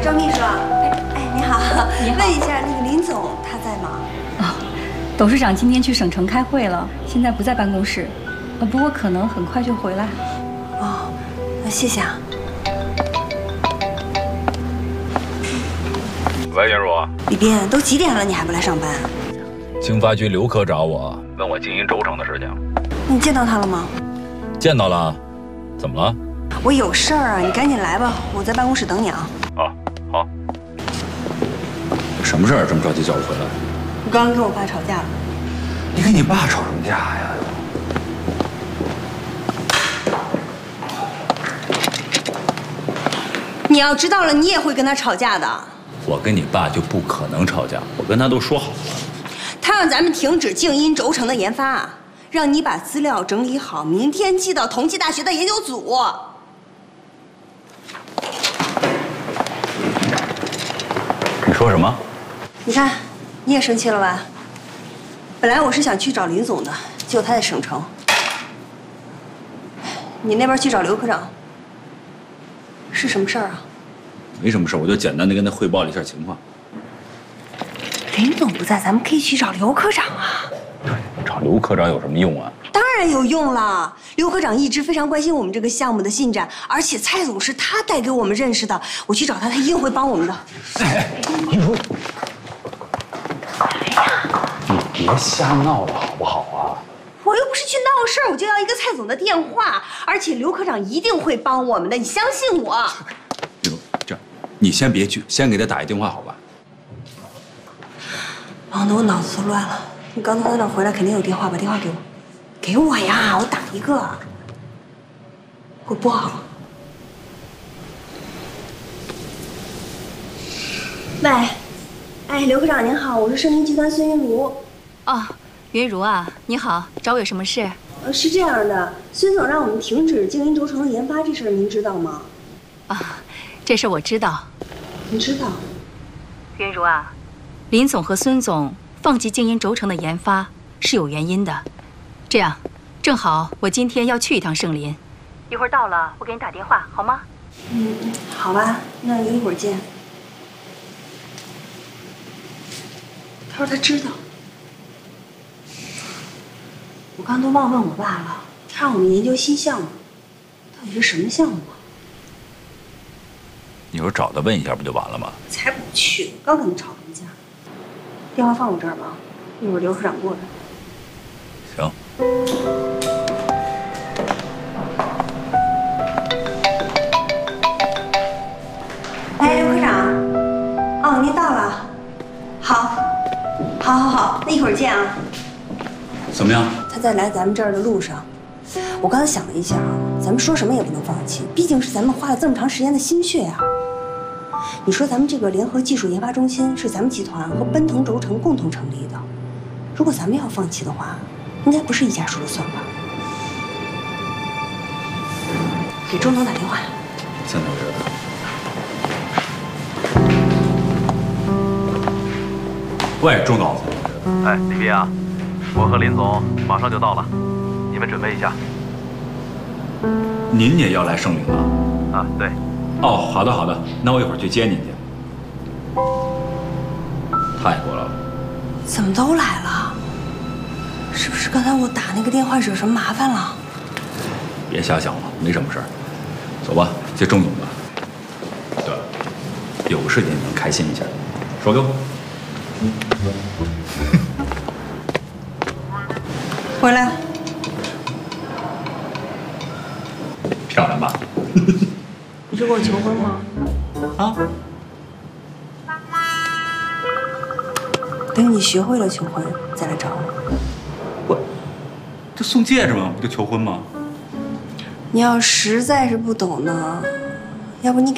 张秘书，你好， 你好。 问一下，那个林总他在吗？ 哦，董事长今天去省城开会了，现在不在办公室。不过可能很快就回来。 哦，那谢谢啊。 喂，袁茹。 李斌，都几点了，你还不来上班？ 经发局刘科找我，问我经营轴承的事情。 你见到他了吗？ 见到了。怎么了？ 我有事儿啊，你赶紧来吧，我在办公室等你啊。 哦，好。什么事儿这么着急叫我回来？ 我刚刚跟我爸吵架了。 你跟你爸吵什么架呀？ 你要知道了，你也会跟他吵架的。 我跟你爸就不可能吵架，我跟他都说好了。 他让咱们停止静音轴承的研发，让你把资料整理好，明天寄到同济大学的研究组。 你说什么？ 你看，你也生气了吧？本来我是想去找林总的，结果他在省城。你那边去找刘科长，是什么事儿啊？ 没什么事，我就简单的跟他汇报了一下情况。 林总不在，咱们可以去找刘科长啊。 找刘科长有什么用啊？ 当然有用了。刘科长一直非常关心我们这个项目的进展，而且蔡总是他带给我们认识的。我去找他，他一定会帮我们的。 你说，你别瞎闹了好不好啊？ 我又不是去闹事儿，我就要一个蔡总的电话，而且刘科长一定会帮我们的，你相信我。 刘，这样，你先别去，先给他打一电话好吧？ 忙得我脑子都乱了。你刚从那回来，肯定有电话，把电话给我。给我呀，我打一个。给我拨好。喂，哎，刘科长您好，我是盛名集团孙云茹。 哦，云茹啊，你好，找我有什么事？ 是这样的，孙总让我们停止静音轴承的研发，这事儿您知道吗？ 啊，这事我知道。 你知道？ 云茹啊，林总和孙总放弃静音轴承的研发是有原因的。这样，正好我今天要去一趟盛林，一会儿到了我给你打电话，好吗？ 好吧，那一会儿见。他说他知道。我刚都忘问我爸了，他让我们研究新项目，到底是什么项目啊？ 你说找他问一下不就完了吗？ 才不去，刚跟他吵完架。电话放我这儿吧，一会儿刘科长过来。 行。 哎，刘科长，哦，您到了，好，那一会儿见啊。 怎么样？ 他在来咱们这儿的路上，我刚才想了一下啊，咱们说什么也不能放弃，毕竟是咱们花了这么长时间的心血啊。你说咱们这个联合技术研发中心是咱们集团和奔腾轴承共同成立的，如果咱们要放弃的话，应该不是一家说了算吧？给钟总打电话。 现在我觉得。喂，钟总。 哎，李斌啊，我和林总马上就到了，你们准备一下。 您也要来盛林吗？ 啊，对。 哦，好的好的，那我一会儿去接您去。太过了。 怎么都来了？是不是刚才我打那个电话惹什么麻烦了？ 别瞎想了，没什么事儿。走吧，接钟总吧。对了，有个事情你能开心一下，说给我。 回来。 漂亮吧？ 你是跟我求婚吗？ 啊？ 等你学会了求婚再来找我。 这送戒指吗？不就求婚吗？ 你要实在是不懂呢，要不你